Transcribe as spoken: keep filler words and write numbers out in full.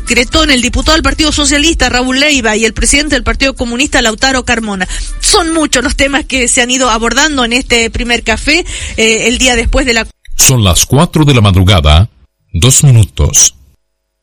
Cretón, el diputado del Partido Socialista, Raúl Leiva, y el presidente del Partido Comunista, Lautaro Carmona. Son muchos los temas que se han ido abordando en este primer café, eh, el día después de la... Son las cuatro de la madrugada, dos minutos.